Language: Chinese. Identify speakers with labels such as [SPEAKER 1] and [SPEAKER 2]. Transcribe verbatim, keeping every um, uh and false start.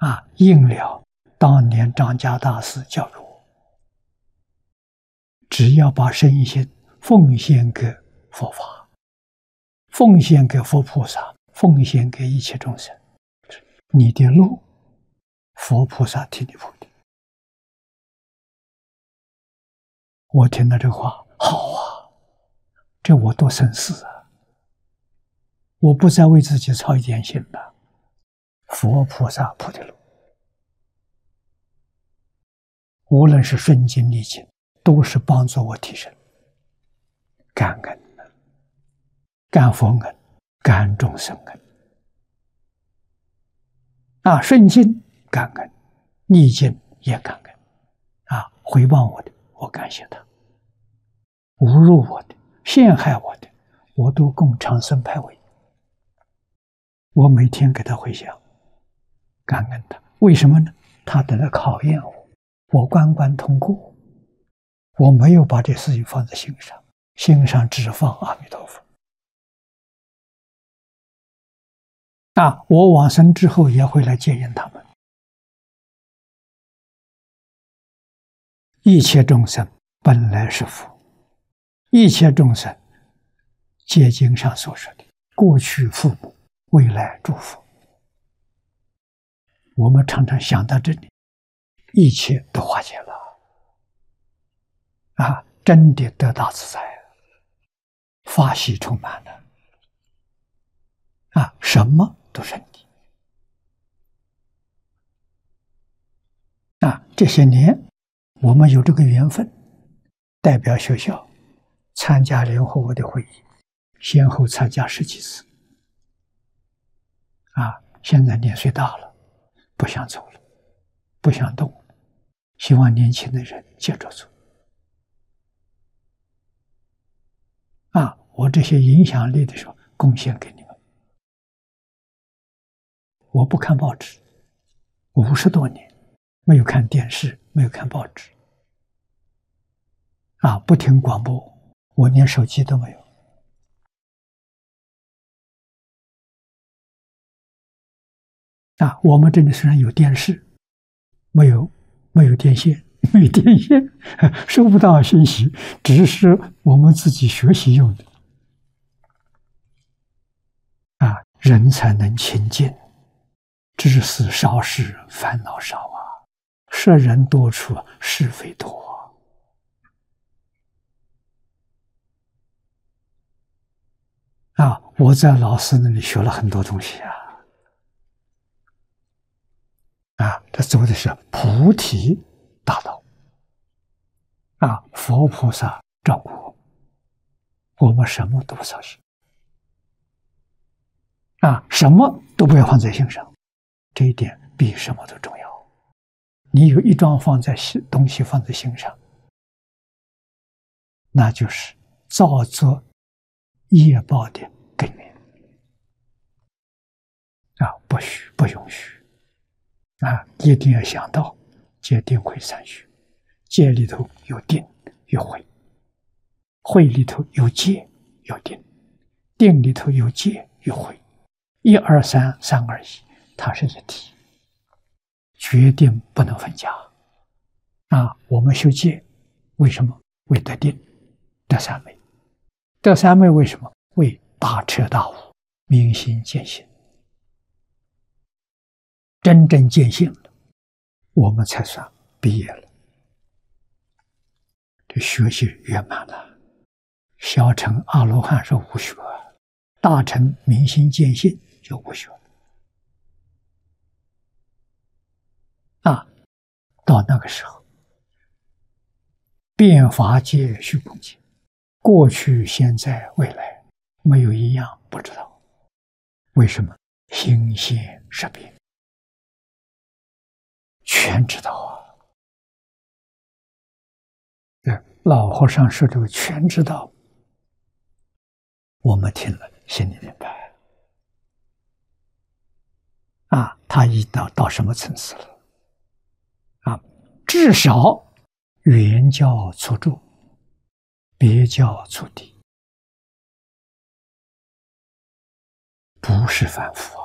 [SPEAKER 1] 啊，应了当年张家大师教育我，只要把身心奉献给佛法，奉献给佛菩萨，奉献给一切众生，你的路佛菩萨替你铺的。我听到这话，好啊，这我多省事啊！我不再为自己操一点心了，佛菩萨铺的路，无论是顺境逆境，都是帮助我提升。感恩，感佛恩，感众生恩。啊，顺境感恩，逆境也感恩。啊，回报我的，我感谢他；侮辱我的、陷害我的，我都供长生派位。我每天给他回想，感恩他。为什么呢？他在那考验我，我关关通过，我没有把这事情放在心上，心上只放阿弥陀佛。啊，我往生之后也会来接引他们。一切众生本来是佛，一切众生皆经上所说的过去父母，未来诸佛。我们常常想到这里，一切都化解了，啊，真的得大自在，法喜充满了，啊，什么都顺利。啊，这些年我们有这个缘分，代表学校参加联合国的会议，先后参加十几次。啊，现在年岁大了，不想走了，不想动了，希望年轻的人接着做。啊，我这些影响力的时候贡献给你们。我不看报纸，五十多年没有看电视，没有看报纸。啊，不听广播，我连手机都没有。啊，我们这里虽然有电视，没有没有电线，没有电线，收不到信息，只是我们自己学习用的。啊，人才能清净，知识少时烦恼少啊，摄人多处是非多。啊，我在老师那里学了很多东西啊。啊，这走的是菩提大道。啊，佛菩萨照顾我，我们什么都不操心。啊，什么都不要放在心上，这一点比什么都重要。你有一桩放在心东西放在心上，那就是造作业报的根源。啊，不许，不允许。啊，一定要想到戒定慧三学，戒里头有定有慧，慧里头有戒有定，定里头有戒有慧，一二三，三二一，它是一体，决定不能分家。啊，我们修戒为什么？为得定，得三昧。得三昧为什么？为大彻大悟，明心见性。真正见性了，我们才算毕业了，这学习圆满了。小乘阿罗汉是无学，大乘明心见性就无学。啊，到那个时候，遍法界虚空界，过去、现在、未来，没有一样不知道。为什么？心现识变。全知道啊！对，老和尚说这个全知道，我们听了心里明白。啊，他已到到什么层次了？啊，至少原教初住，别教初地，不是凡夫啊。